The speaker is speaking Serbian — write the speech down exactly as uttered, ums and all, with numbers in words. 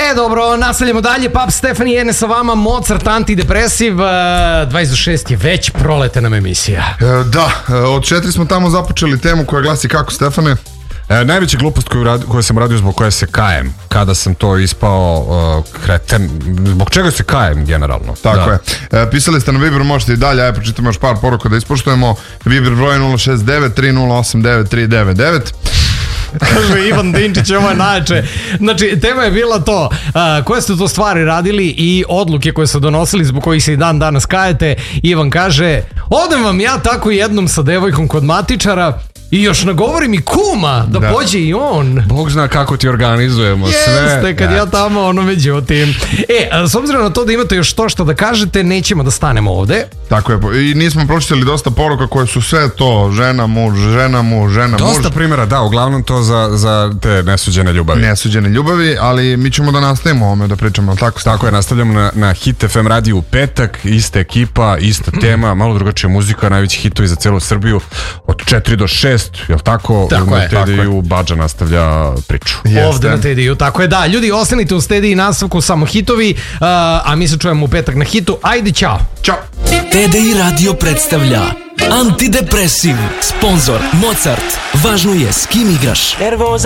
E, dobro, nastavljamo dalje. Pap Stefani Jene sa vama, Mozart antidepresiv. dvadeset do šest je već prolete nam emisija. E, da, od četiri smo tamo započeli temu koja glasi kako, Stefane? E, najveća glupost koju, radi, koju sam radio, zbog koje se kajem, kada sam to ispao uh, kreten, zbog čega se kajem generalno. Tako da. je. E, pisali ste na Viber, možete i dalje, ajde pročitamo još par poruka da ispoštujemo. Viber broj nula šest devet tri nula osam devet tri devet devet. Kaže Ivan Dinčić, ovo je najče. Znači, tema je bila to, uh, koje ste to stvari radili i odluke koje ste donosili zbog kojih se i dan danas kajete. Ivan kaže, odem vam ja tako jednom sa devojkom kod matičara i još nagovori mi kuma da, da pođe i on. Bog zna kako ti organizujemo Jeste, sve. Jeste, kad ja. ja tamo, ono, međutim. E, s obzirom na to da imate još to što da kažete, nećemo da stanemo ovde. Tako je, i nismo pročitali dosta poruka koje su sve to, žena, muž, žena, muž, žena, muž. Dosta primjera, da, uglavnom to za, za te nesuđene ljubavi. Nesuđene ljubavi, ali mi ćemo da nastavimo ovome da pričamo, tako? Tako je, nastavljamo na, na Hit F M radiju u petak, ista ekipa, ista tema, malo drugačija muzika, najveći hitovi za celu Srbiju, od četiri do šest, jel tako? Tako na je. Tediju Badža nastavlja priču. Jeste. Ovde na Tediju, tako je, da. Ljudi, ostanite u Tediji, nastavku samo hitovi, uh, a mi se čujemo u petak na Hitu. Ajde, čao. Ćao. Tedej radio predstavlja Antidepresiv, sponzor Mozart. Važno je s kim igraš.